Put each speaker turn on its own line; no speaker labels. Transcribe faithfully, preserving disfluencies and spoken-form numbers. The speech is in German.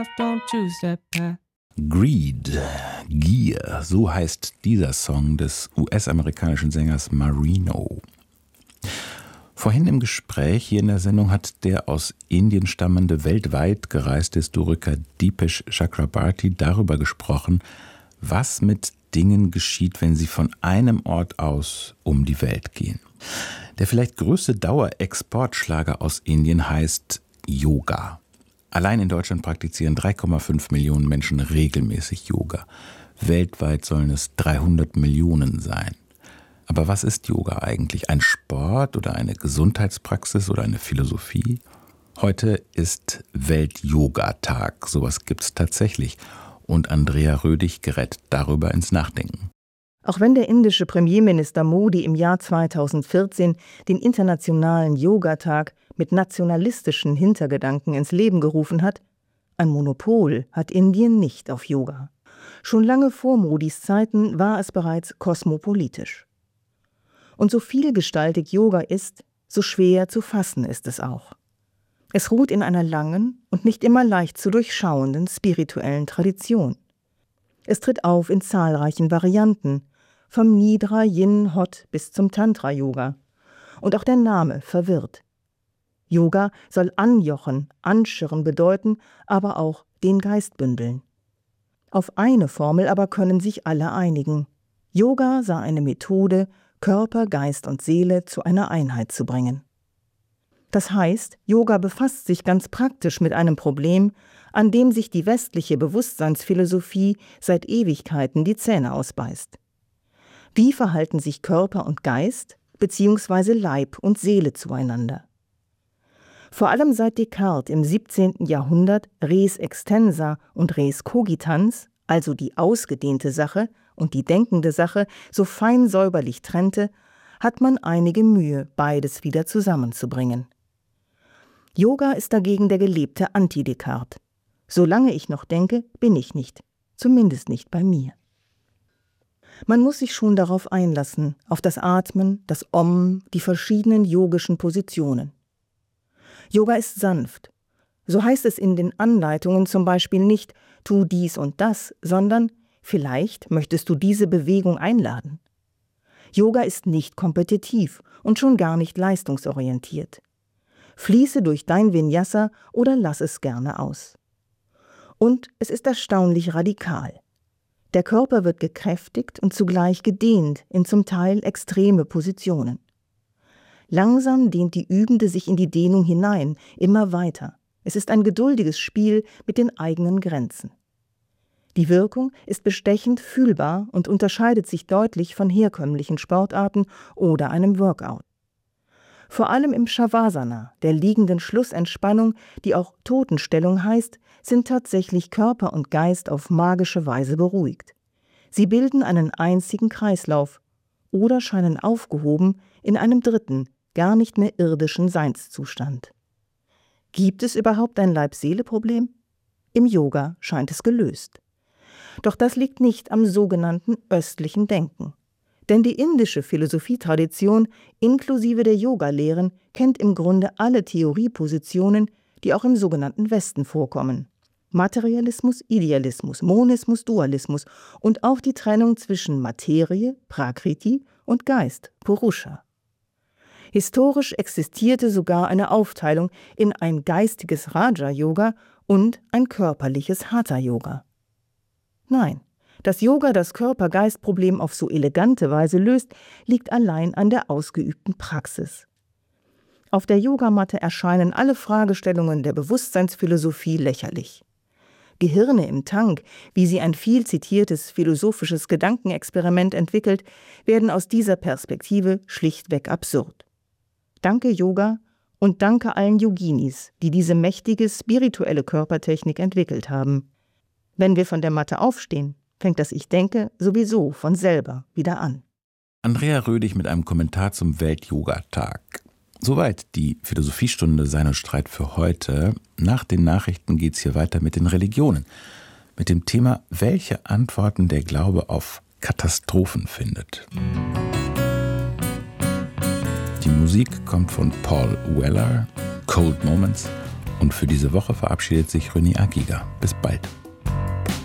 Don't choose that path.
Greed, Gier, so heißt dieser Song des U S-amerikanischen Sängers Marino. Vorhin im Gespräch hier in der Sendung hat der aus Indien stammende, weltweit gereiste Historiker Dipesh Chakrabarty darüber gesprochen, was mit Dingen geschieht, wenn sie von einem Ort aus um die Welt gehen. Der vielleicht größte Dauerexportschlager aus Indien heißt Yoga. Allein in Deutschland praktizieren drei Komma fünf Millionen Menschen regelmäßig Yoga. Weltweit sollen es dreihundert Millionen sein. Aber was ist Yoga eigentlich? Ein Sport oder eine Gesundheitspraxis oder eine Philosophie? Heute ist Welt-Yoga-Tag. Sowas gibt es tatsächlich. Und Andrea Rödig gerät darüber ins Nachdenken.
Auch wenn der indische Premierminister Modi im Jahr zweitausendvierzehn den internationalen Yogatag mit nationalistischen Hintergedanken ins Leben gerufen hat, ein Monopol hat Indien nicht auf Yoga. Schon lange vor Modis Zeiten war es bereits kosmopolitisch. Und so vielgestaltig Yoga ist, so schwer zu fassen ist es auch. Es ruht in einer langen und nicht immer leicht zu durchschauenden spirituellen Tradition. Es tritt auf in zahlreichen Varianten, vom Nidra, Yin, Hot bis zum Tantra-Yoga. Und auch der Name verwirrt. Yoga soll anjochen, anschirren bedeuten, aber auch den Geist bündeln. Auf eine Formel aber können sich alle einigen. Yoga sei eine Methode, Körper, Geist und Seele zu einer Einheit zu bringen. Das heißt, Yoga befasst sich ganz praktisch mit einem Problem, an dem sich die westliche Bewusstseinsphilosophie seit Ewigkeiten die Zähne ausbeißt. Wie verhalten sich Körper und Geist bzw. Leib und Seele zueinander? Vor allem seit Descartes im siebzehnten Jahrhundert res extensa und res cogitans, also die ausgedehnte Sache und die denkende Sache, so fein säuberlich trennte, hat man einige Mühe, beides wieder zusammenzubringen. Yoga ist dagegen der gelebte Anti-Descartes. Solange ich noch denke, bin ich nicht, zumindest nicht bei mir. Man muss sich schon darauf einlassen, auf das Atmen, das Om, die verschiedenen yogischen Positionen. Yoga ist sanft. So heißt es in den Anleitungen zum Beispiel nicht, tu dies und das, sondern vielleicht möchtest du diese Bewegung einladen. Yoga ist nicht kompetitiv und schon gar nicht leistungsorientiert. Fließe durch dein Vinyasa oder lass es gerne aus. Und es ist erstaunlich radikal. Der Körper wird gekräftigt und zugleich gedehnt in zum Teil extreme Positionen. Langsam dehnt die Übende sich in die Dehnung hinein, immer weiter. Es ist ein geduldiges Spiel mit den eigenen Grenzen. Die Wirkung ist bestechend fühlbar und unterscheidet sich deutlich von herkömmlichen Sportarten oder einem Workout. Vor allem im Shavasana, der liegenden Schlussentspannung, die auch Totenstellung heißt, sind tatsächlich Körper und Geist auf magische Weise beruhigt. Sie bilden einen einzigen Kreislauf oder scheinen aufgehoben in einem dritten, gar nicht mehr irdischen Seinszustand. Gibt es überhaupt ein Leib-Seele-Problem? Im Yoga scheint es gelöst. Doch das liegt nicht am sogenannten östlichen Denken. Denn die indische Philosophietradition inklusive der Yoga-Lehren kennt im Grunde alle Theoriepositionen, die auch im sogenannten Westen vorkommen. Materialismus, Idealismus, Monismus, Dualismus und auch die Trennung zwischen Materie, Prakriti und Geist, Purusha. Historisch existierte sogar eine Aufteilung in ein geistiges Raja-Yoga und ein körperliches Hatha-Yoga. Nein, dass Yoga das Körper-Geist-Problem auf so elegante Weise löst, liegt allein an der ausgeübten Praxis. Auf der Yogamatte erscheinen alle Fragestellungen der Bewusstseinsphilosophie lächerlich. Gehirne im Tank, wie sie ein viel zitiertes philosophisches Gedankenexperiment entwickelt, werden aus dieser Perspektive schlichtweg absurd. Danke Yoga und danke allen Yoginis, die diese mächtige spirituelle Körpertechnik entwickelt haben. Wenn wir von der Matte aufstehen, fängt das Ich denke sowieso von selber wieder an.
Andrea Rödig mit einem Kommentar zum Welt-Yoga-Tag. Soweit die Philosophiestunde Sein und Streit für heute. Nach den Nachrichten geht es hier weiter mit den Religionen. Mit dem Thema, welche Antworten der Glaube auf Katastrophen findet. Die Musik kommt von Paul Weller, Cold Moments. Und für diese Woche verabschiedet sich René Agiga. Bis bald.